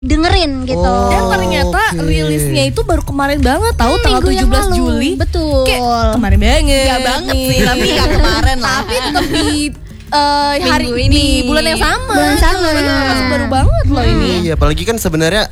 dengerin gitu. Dan ternyata rilisnya itu baru kemarin banget, tahu tanggal 17 Juli. Betul. Kayak kemarin banget. Gak banget sih, tapi gak kemarin lah. Tapi tetap di hari Minggu ini. di bulan yang sama. Bulan sama. Masih baru banget loh ini. Iya, apalagi kan sebenarnya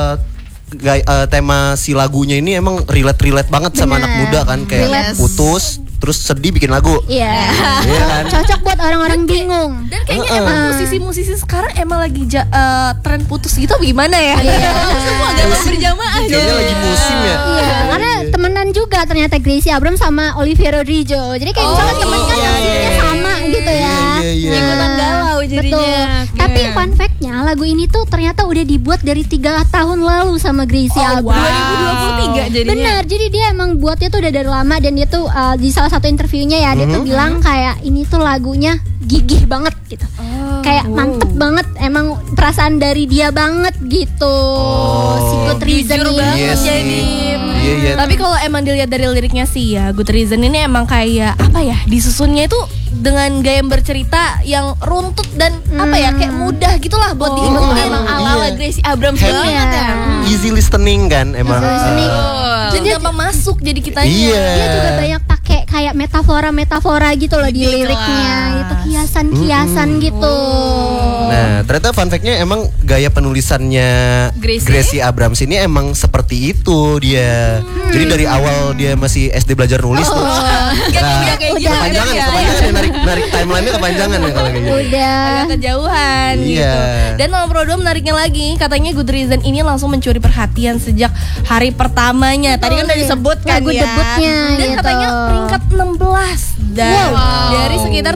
tema si lagunya ini emang relate banget sama anak muda kan, kayak putus terus sedih bikin lagu. Iya. Iya kan? Cocok buat orang-orang bingung. Dan kayaknya emang musisi-musisi sekarang emang lagi tren putus gitu gimana ya? Semua gak berjamaah. Kayaknya lagi musim ya. Iya, karena temenan juga ternyata Gracie Abrams sama Olivia Rodrigo. Jadi kayak misalnya temen kan musiknya sama gitu ya. Iya. Ikutan galau jadinya. Betul. Tapi fun fact-nya lagu ini tuh ternyata udah dibuat dari 3 tahun lalu sama Gracie Abrams. 2023 jadinya. Bener, jadi dia emang buatnya tuh udah dari lama. Dan dia tuh di salah satu interviewnya ya, dia tuh bilang kayak ini tuh lagunya gigih banget gitu. Kayak mantep banget, emang perasaan dari dia banget gitu. Si Good Reason jujur ini. banget jadi. Iya. Tapi kalau emang dilihat dari liriknya sih ya, Good Reason ini emang kayak apa ya, disusunnya itu dengan gaya bercerita yang runtut dan apa ya, kayak mudah gitulah buat diikutin. Emang ala-ala Gracie Abrams banget ya. Easy listening kan emang. Dan gampang masuk jadi kitanya. Iya. Dia juga banyak pakai kayak metafora gitu loh di liriknya, gitu kiasan gitu. Nah, ternyata fun fact-nya emang gaya penulisannya Gracie Abrams ini emang seperti itu dia. Jadi dari awal dia masih SD belajar nulis tuh. Udah kayak gitu. Kepanjangan ya, narik timeline-nya kepanjangan ya kalau kayak gitu. Udah. Agak kejauhan Iya. gitu. Dan nomor Pro 2 menariknya lagi, katanya Good Reason ini langsung mencuri perhatian sejak hari pertamanya. Tadi kan udah disebut kan lagu ya. debutnya Dan gitu. katanya peringkat 16 dari sekitar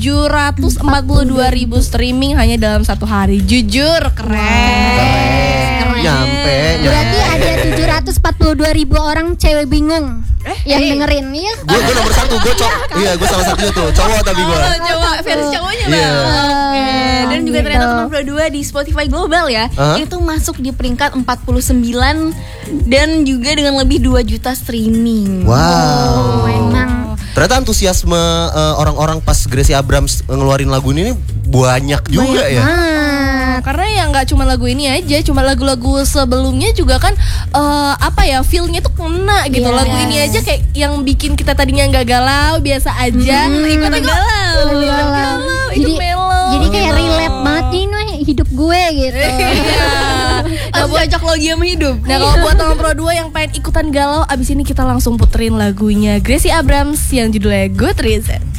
742.000 streaming hanya dalam satu hari. Jujur keren. Nyampe. Berarti ada 742.000 orang cewek bingung yang dengerin ya. Gue nomor 1, gue salah satunya tuh, cowok tapi gue. Coba versi cowoknya Iya. Bang. Dan juga ternyata nomor Pro 2 di Spotify Global ya, itu masuk di peringkat 49 dan juga dengan lebih 2 juta streaming. Wow. Memang. Ternyata antusiasme orang-orang pas Gracie Abrams ngeluarin lagu ini banyak juga ya. Karena ya nggak cuma lagu ini aja, cuma lagu-lagu sebelumnya juga kan apa ya, feel-nya tuh kena gitu. Yes. Lagu ini aja kayak yang bikin kita tadinya nggak galau, biasa aja, ikutan galau. Itu mellow. Jadi kayak relate banget nih hidup gue gitu. Nah, cocok logi sama hidup. Nah, kalau buat nomor Pro 2 yang pengen ikutan galau, abis ini kita langsung puterin lagunya Gracie Abrams yang judulnya Good Reason.